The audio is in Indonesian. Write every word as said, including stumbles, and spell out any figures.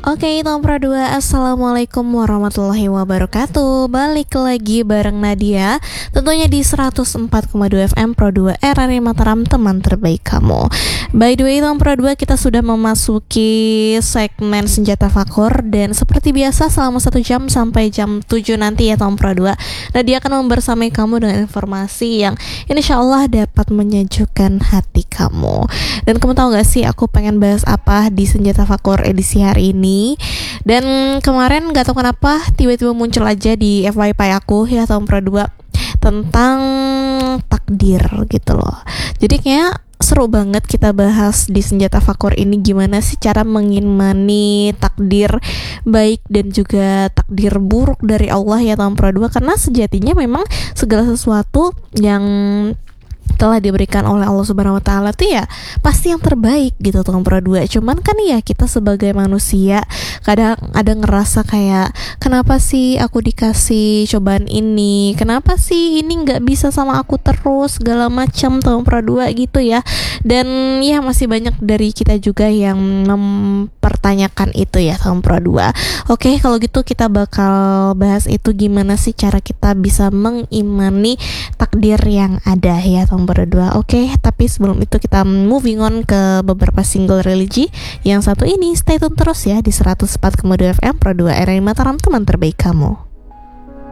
Oke, nomor dua. Assalamualaikum warahmatullahi wabarakatuh. Balik lagi bareng Nadia, tentunya di seratus empat koma dua F M Pro dua R R I Mataram, teman terbaik kamu. By the way, nomor dua, kita sudah memasuki segmen Senjata Fakor. Dan seperti biasa selama satu jam sampai jam tujuh nanti ya nomor dua, Nadia akan membersamai kamu dengan informasi yang insya Allah dapat menyejukkan hati kamu. Dan kamu tahu gak sih aku pengen bahas apa di Senjata Fakor edisi hari ini? Dan kemarin gak tahu kenapa tiba-tiba muncul aja di F Y P aku ya tahun Pro dua tentang takdir gitu loh. Jadi kayak seru banget kita bahas di Senjata Fakor ini gimana sih cara mengimani takdir baik dan juga takdir buruk dari Allah ya tahun Pro dua, karena sejatinya memang segala sesuatu yang telah diberikan oleh Allah Subhanahu wa taala tuh ya pasti yang terbaik gitu tuh Pro dua. Cuman kan ya kita sebagai manusia kadang ada ngerasa kayak kenapa sih aku dikasih cobaan ini? Kenapa sih ini enggak bisa sama aku terus segala macam tuh Pro dua gitu ya. Dan ya masih banyak dari kita juga yang mempertanyakan itu ya tuh Pro dua. Oke, kalau gitu kita bakal bahas itu gimana sih cara kita bisa mengimani takdir yang ada ya tuh Pro dua. Oke, tapi sebelum itu kita moving on ke beberapa single religi yang satu ini. Stay tune terus ya di seratus empat koma dua F M Pro dua R R I Mataram, teman terbaik kamu.